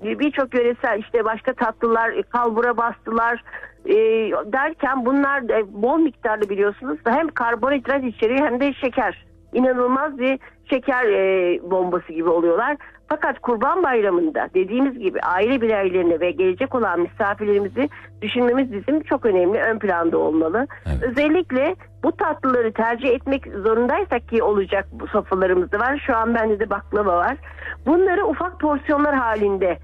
birçok yöresel işte başka tatlılar, kalbura bastılar derken bunlar bol miktarda biliyorsunuz da hem karbonhidrat içeriyor hem de şeker. İnanılmaz bir şeker bombası gibi oluyorlar. Fakat Kurban Bayramı'nda dediğimiz gibi aile bireylerini ve gelecek olan misafirlerimizi düşünmemiz bizim çok önemli, ön planda olmalı. Evet. Özellikle bu tatlıları tercih etmek zorundaysak ki olacak bu sofralarımızda var. Şu an bende de baklava var. Bunları ufak porsiyonlar halinde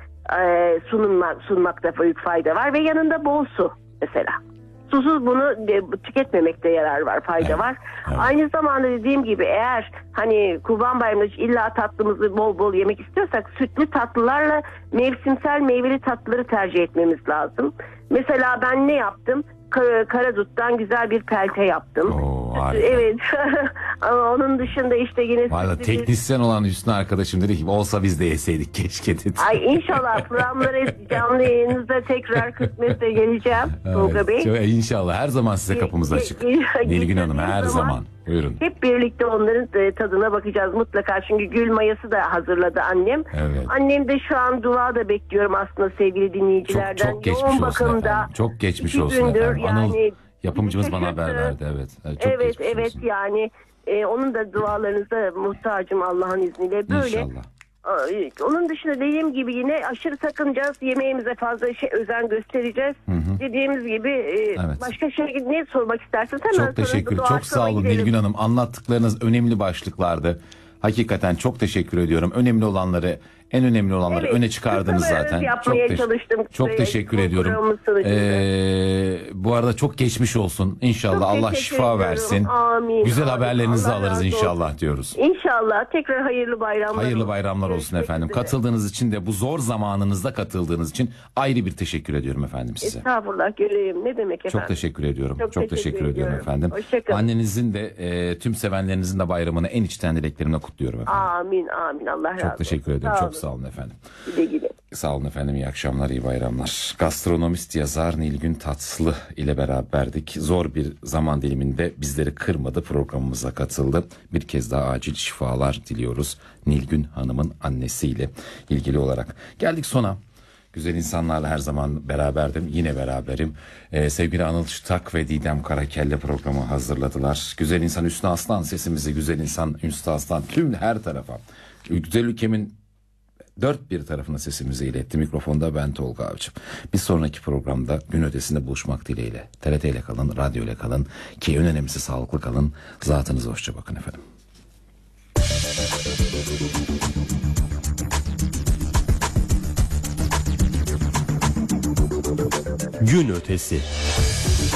sunmakta büyük fayda var ve yanında bol su mesela. Susuz bunu tüketmemekte yarar var, fayda var. Evet. Aynı zamanda dediğim gibi eğer hani Kurban Bayramı'nda illa tatlımızı bol bol yemek istiyorsak sütlü tatlılarla mevsimsel meyveli tatlıları tercih etmemiz lazım. Mesela ben ne yaptım? Karadut'tan güzel bir pelte yaptım. Oo, evet. Ama onun dışında işte yine valla teknisyen olan Hüsnü arkadaşım dedi ki olsa biz de yeseydik keşke dedi. Ay inşallah programlara canlı yayınınızda tekrar kısmetse geleceğim Tolga Bey. İnşallah her zaman size kapımız açık. Nilgün Hanım her zaman. Buyurun. Hep birlikte onların tadına bakacağız mutlaka. Çünkü gül mayası da hazırladı annem. Evet. Annem de şu an dua da bekliyorum aslında sevgili dinleyicilerden. Çok geçmiş olsun bakımda, efendim. Çok geçmiş olsun efendim. Anıl yapımcımız bana haber verdi. Evet. Çok evet olsun. Yani onun da dualarınıza muhtacım Allah'ın izniyle. Böyle. İnşallah. Onun dışında dediğim gibi yine aşırı sakınacağız. Yemeğimize fazla özen göstereceğiz. Hı. Dediğimiz gibi evet. Başka şey ne sormak isterseniz hemen çok teşekkür. Çok sağ olun Nilgün Hanım. Anlattıklarınız önemli başlıklardı. Hakikaten çok teşekkür ediyorum. En önemli olanları öne çıkardınız zaten. Çok teşekkür ediyorum. Bu arada çok geçmiş olsun. İnşallah çok Allah şifa versin. Amin. Güzel haberlerinizi alırız inşallah diyoruz. İnşallah. Tekrar hayırlı bayramlar. Hayırlı bayramlar olsun efendim. Katıldığınız için de bu zor zamanınızda katıldığınız için ayrı bir teşekkür ediyorum efendim size. Estağfurullah göreyim. Ne demek efendim? Çok teşekkür ediyorum. Çok teşekkür ediyorum efendim. Hoşçakalın. Annenizin de tüm sevenlerinizin de bayramını en içten dileklerimle kutluyorum efendim. Amin. Allah razı olsun. Çok teşekkür ediyorum. Çok sağ olun efendim. Güle. Sağ olun efendim. İyi akşamlar, iyi bayramlar. Gastronomist yazar Nilgün Tatlı ile beraberdik. Zor bir zaman diliminde bizleri kırmadı, programımıza katıldı. Bir kez daha acil şifalar diliyoruz Nilgün Hanım'ın annesiyle ilgili olarak. Geldik sona. Güzel insanlarla her zaman beraberdim. Yine beraberim. Sevgili Anıl Çıtak ve Didem Karakelle programı hazırladılar. Güzel insan Hüsnü Aslan sesimizi, güzel insan Hüsnü Aslan tüm her tarafa. Güzel ülkemin dört bir tarafına sesimizi iletti. Mikrofonda ben Tolga Avcım. Bir sonraki programda gün ötesinde buluşmak dileğiyle. TRT ile kalın, radyo ile kalın ki en önemlisi sağlıklı kalın. Zatınıza hoşça bakın efendim. Gün ötesi.